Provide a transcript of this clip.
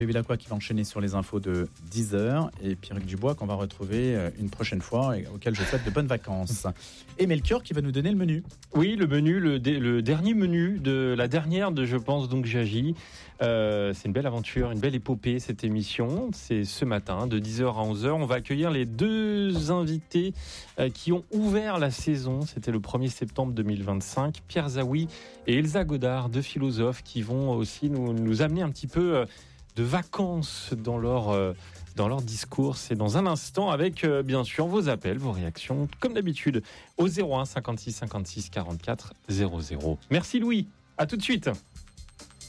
Villacroix qui va enchaîner sur les infos de 10h et Pierrick Dubois qu'on va retrouver une prochaine fois et auquel je souhaite de bonnes vacances. Et Melchior qui va nous donner le menu. Oui, le menu, le dernier menu de la dernière de Je pense donc j'agis. C'est une belle aventure, une belle épopée cette émission. C'est ce matin de 10h à 11h. On va accueillir les deux invités qui ont ouvert la saison. C'était le 1er septembre 2025. Pierre Zaoui et Elsa Godard, deux philosophes qui vont aussi nous amener un petit peu de vacances dans leur discours. C'est dans un instant avec bien sûr vos appels, vos réactions comme d'habitude au 01 56 56 44 00. Merci Louis, à tout de suite.